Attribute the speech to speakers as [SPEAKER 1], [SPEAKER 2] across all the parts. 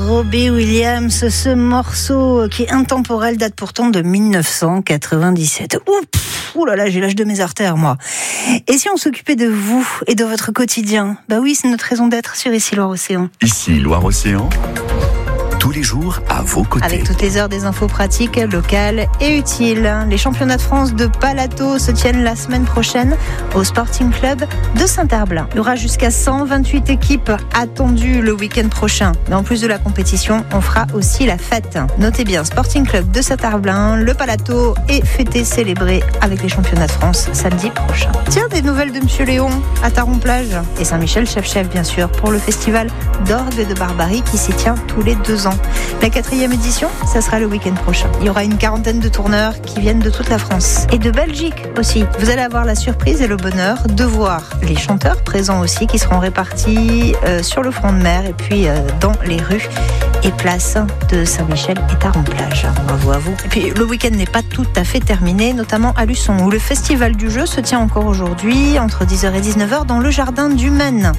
[SPEAKER 1] Robbie Williams, ce morceau qui est intemporel date pourtant de 1997. Ouh là là, j'ai l'âge de mes artères, moi. Et si on s'occupait de vous et de votre quotidien? Bah oui, c'est notre raison d'être sur Ici Loire-Océan.
[SPEAKER 2] Ici Loire-Océan, tous les jours à vos côtés.
[SPEAKER 1] Avec toutes les heures des infos pratiques, locales et utiles. Les championnats de France de Palato se tiennent la semaine prochaine au Sporting Club de Saint-Herblain. Il y aura jusqu'à 128 équipes attendues le week-end prochain. Mais en plus de la compétition, on fera aussi la fête. Notez bien, Sporting Club de Saint-Herblain, le Palato est fêté, célébré avec les championnats de France samedi prochain. Tiens, des nouvelles de Monsieur Léon à Taron-Plage et Saint-Michel Chef bien sûr pour le festival d'orgue de Barbarie qui s'y tient tous les 2 ans. La 4e édition, ça sera le week-end prochain. Il y aura une 40aine de tourneurs qui viennent de toute la France et de Belgique aussi. Vous allez avoir la surprise et le bonheur de voir les chanteurs présents aussi qui seront répartis sur le front de mer et puis dans les rues et places de Saint-Michel et Taron-Plage. Bravo à vous. Et puis le week-end n'est pas tout à fait terminé, notamment à Luçon où le festival du jeu se tient encore aujourd'hui entre 10h et 19h dans le jardin du Maine.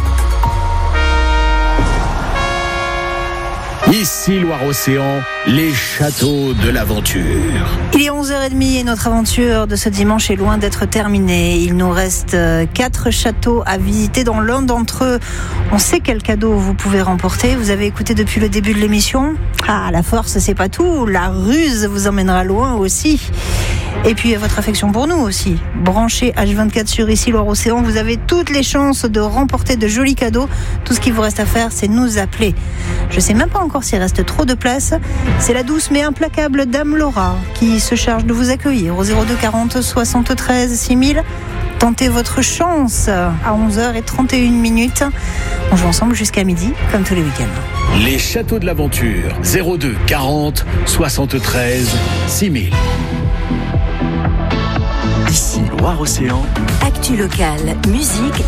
[SPEAKER 3] Ici Loire-Océan, les châteaux de l'aventure.
[SPEAKER 1] Il est 11h30 et notre aventure de ce dimanche est loin d'être terminée. Il nous reste 4 châteaux à visiter. Dans l'un d'entre eux, on sait quel cadeau vous pouvez remporter. Vous avez écouté depuis le début de l'émission. Ah, la force, c'est pas tout. La ruse vous emmènera loin aussi. Et puis votre affection pour nous aussi. Branchez H24 sur Ici Loire-Océan, vous avez toutes les chances de remporter de jolis cadeaux. Tout ce qu'il vous reste à faire, c'est nous appeler. Je sais même pas encore s'il reste trop de place. C'est la douce mais implacable Dame Laura qui se charge de vous accueillir au 02 40 73 6000. Tentez votre chance à 11h31. On joue ensemble jusqu'à midi, comme tous les week-ends.
[SPEAKER 3] Les châteaux de l'aventure, 02 40 73 6000.
[SPEAKER 2] Ici Loire-Océan,
[SPEAKER 4] Actu locale, musique